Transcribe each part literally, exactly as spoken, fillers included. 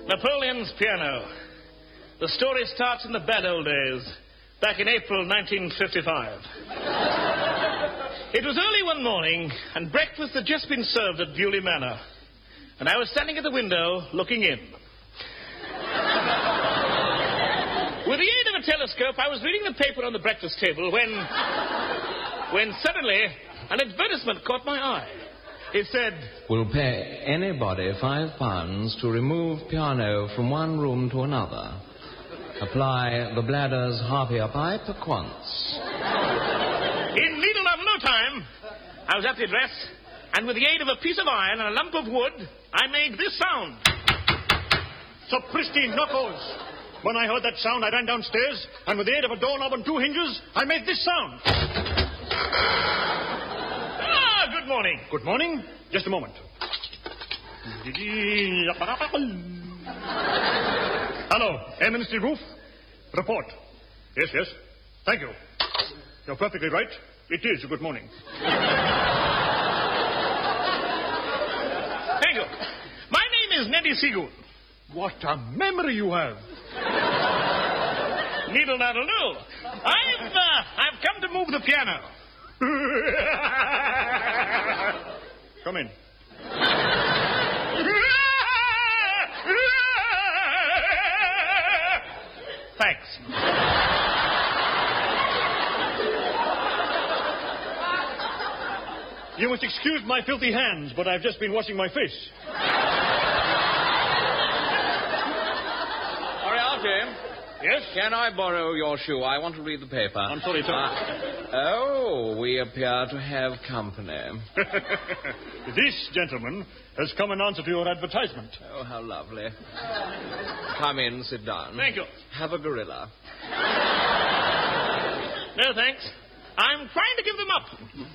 Napoleon's Piano. The story starts in the bad old days, back in April nineteen fifty-five. It was early one morning, and breakfast had just been served at Bewley Manor. And I was standing at the window, looking in. With the aid of a telescope, I was reading the paper on the breakfast table when... when suddenly, an advertisement caught my eye. It said... Will pay anybody five pounds to remove piano from one room to another. Apply the bladder's harpier pipe at once. In needle of no time, I was at the address, and with the aid of a piece of iron and a lump of wood, I made this sound. Sapristi knuckles! When I heard that sound, I ran downstairs, and with the aid of a doorknob and two hinges, I made this sound. Ah, good morning. Good morning. Just a moment. Hello, Air Ministry roof. Report. Yes, yes. Thank you. You're perfectly right. It is a good morning. Thank you. My name is Neddy Seagoon. What a memory you have. Needle naddle do. I've, uh, I've come to move the piano. Come in. Thanks. You must excuse my filthy hands, but I've just been washing my face. Moriarty? Yes? Can I borrow your shoe? I want to read the paper. I'm sorry, sir. Uh, oh, we appear to have company. This gentleman has come in answer to your advertisement. Oh, how lovely. Come in, sit down. Thank you. Have a gorilla. No, thanks. I'm trying to give them up.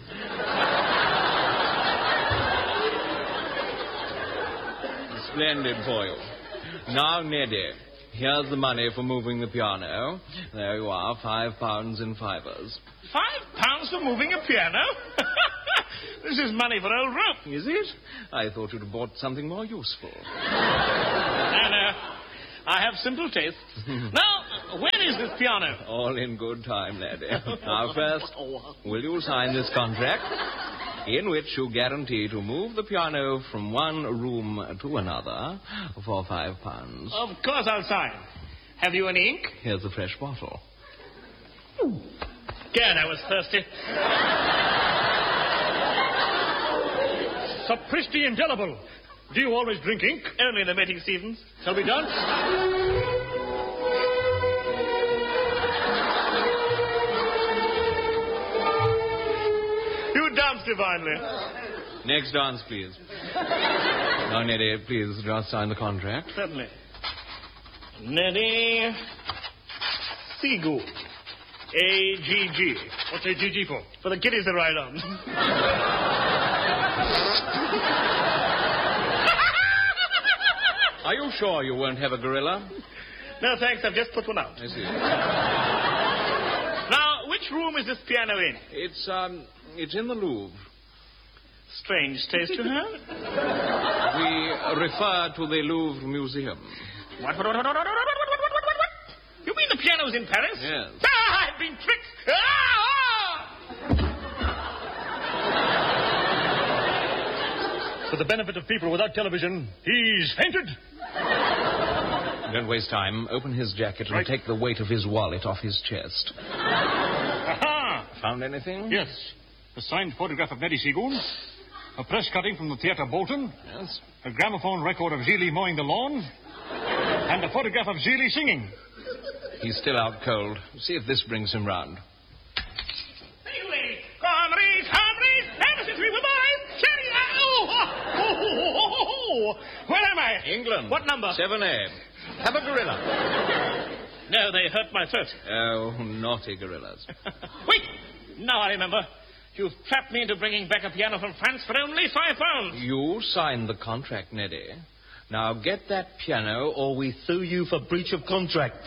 Splendid for you. Now, Neddy, here's the money for moving the piano. There you are, five pounds in fivers. Five pounds for moving a piano? This is money for old rope. Is it? I thought you'd have bought something more useful. No, no. I have simple tastes. Now, where is this piano? All in good time, Neddy. Now, first, will you sign this contract? In which you guarantee to move the piano from one room to another for five pounds. Of course I'll sign. Have you any ink? Here's a fresh bottle. God, I was thirsty. Sapristi indelible. Do you always drink ink? Only in the mating seasons. Shall we dance? You dance divinely. Next dance, please. Now, Neddy, please just sign the contract. Certainly. Neddy Seagoon. A G G. What's A G G for? For the kiddies to ride on. Are you sure you won't have a gorilla? No, thanks. I've just put one out. I see. Now, which room is this piano in? It's, um, it's in the Louvre. Strange taste you have. We refer to the Louvre Museum. What, what, what, what, what, what, what, what, what, what? You mean the piano's in Paris? Yes. Ah, I've been tricked. Ah, ah! For the benefit of people without television, he's fainted. Don't waste time. Open his jacket and Right. take the weight of his wallet off his chest. Aha! Found anything? Yes. A signed photograph of Neddy Seagoon. A press cutting from the Theatre Bolton. Yes. A gramophone record of Zeeley mowing the lawn. And a photograph of Zeeley singing. He's still out cold. See if this brings him round. Anyway, comrades, comrades, ever since we were boys, cherry, oh, oh, oh, oh, oh. Where am I? England. What number? seven A. Have a gorilla. No, they hurt my throat. Oh, naughty gorillas. Wait! Now I remember. You've trapped me into bringing back a piano from France for only five pounds. You signed the contract, Neddy. Now get that piano or we sue you for breach of contract.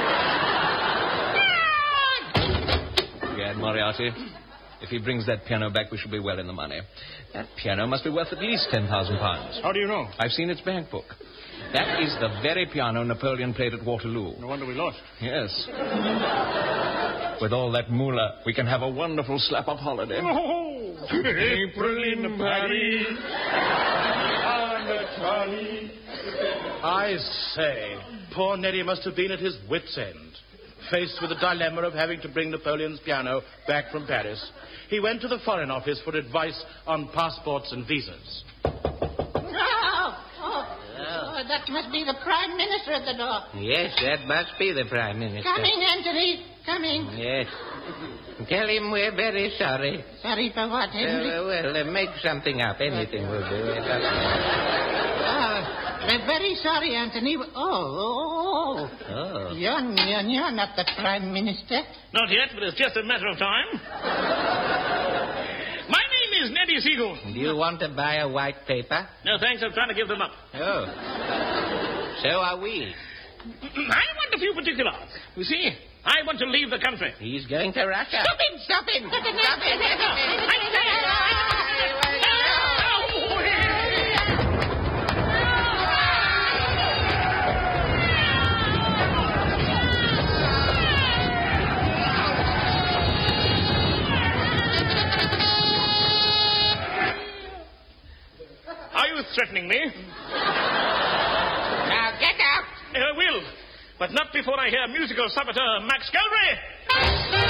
Gad Moriarty. If he brings that piano back, we shall be well in the money. That piano must be worth at least ten thousand pounds. How do you know? I've seen its bank book. That is the very piano Napoleon played at Waterloo. No wonder we lost. Yes. With all that moolah, we can have a wonderful slap-up holiday. Oh, April in Paris. I say, poor Neddy must have been at his wits' end. Faced with the dilemma of having to bring Napoleon's piano back from Paris, he went to the Foreign Office for advice on passports and visas. Oh, that must be the Prime Minister at the door. Yes, that must be the Prime Minister. Coming, Anthony. Coming. Yes. Tell him we're very sorry. Sorry for what, Henry? Uh, well, uh, make something up. Anything will do. It uh, we're very sorry, Anthony. Oh, oh, oh. oh. You're, you're, you're not the Prime Minister. Not yet, but it's just a matter of time. My name is Neddy Seagull. Do you want to buy a white paper? No, thanks. I'm trying to give them up. Oh. So are we. I want a few particulars. You see, I want to leave the country. He's going to Russia. Stop him! Stop him! Stop him! Stop him! Are you threatening me? Now get out! I will, but not before I hear musical saboteur Max Galbraith.